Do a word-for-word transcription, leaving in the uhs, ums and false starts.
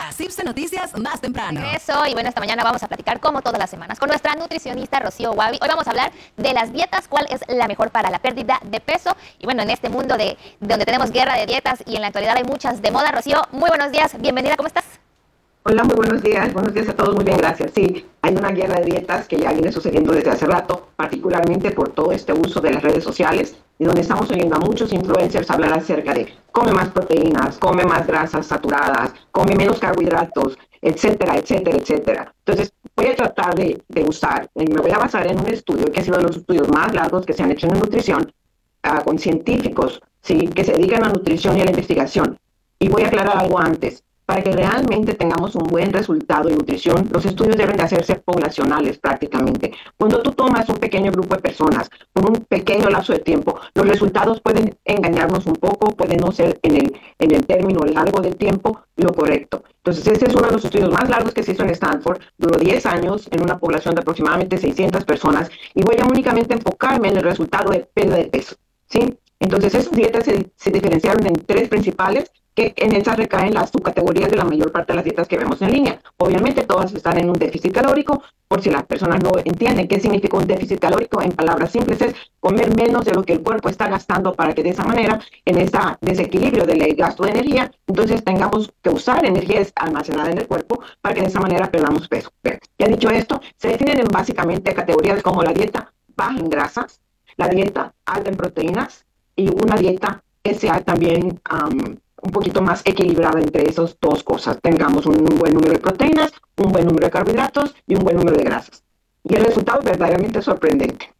A CIPSE Noticias más temprano. Regreso y bueno, esta mañana vamos a platicar como todas las semanas con nuestra nutricionista Rocío Wabi. Hoy vamos a hablar de las dietas, cuál es la mejor para la pérdida de peso. Y bueno, en este mundo de, de donde tenemos guerra de dietas y en la actualidad hay muchas de moda. Rocío, muy buenos días, bienvenida, ¿cómo estás? Hola, muy buenos días. Buenos días a todos. Muy bien, gracias. Sí, hay una guerra de dietas que ya viene sucediendo desde hace rato, particularmente por todo este uso de las redes sociales, y donde estamos oyendo a muchos influencers hablar acerca de come más proteínas, come más grasas saturadas, come menos carbohidratos, etcétera, etcétera, etcétera. Entonces, voy a tratar de, de usar, me voy a basar en un estudio que ha sido de los estudios más largos que se han hecho en nutrición, uh, con científicos, ¿sí?, que se dedican a la nutrición y a la investigación. Y voy a aclarar algo antes. Para que realmente tengamos un buen resultado en nutrición, los estudios deben de hacerse poblacionales prácticamente. Cuando tú tomas un pequeño grupo de personas con un pequeño lapso de tiempo, los resultados pueden engañarnos un poco, pueden no ser en el, en el término largo del tiempo lo correcto. Entonces, este es uno de los estudios más largos que se hizo en Stanford, duró diez años en una población de aproximadamente seiscientas personas, y voy a únicamente enfocarme en el resultado de pérdida de peso, ¿sí? Entonces, esas dietas se, se diferenciaron en tres principales, que en esas recaen las subcategorías de la mayor parte de las dietas que vemos en línea. Obviamente todas están en un déficit calórico. Por si las personas no entienden qué significa un déficit calórico, en palabras simples es comer menos de lo que el cuerpo está gastando, para que de esa manera, en ese desequilibrio del gasto de energía, entonces tengamos que usar energía almacenada en el cuerpo para que de esa manera perdamos peso. Ya dicho esto, se definen en básicamente categorías como la dieta baja en grasas, la dieta alta en proteínas y una dieta que sea también um, un poquito más equilibrada entre esas dos cosas. Tengamos un buen número de proteínas, un buen número de carbohidratos y un buen número de grasas. Y el resultado es verdaderamente sorprendente.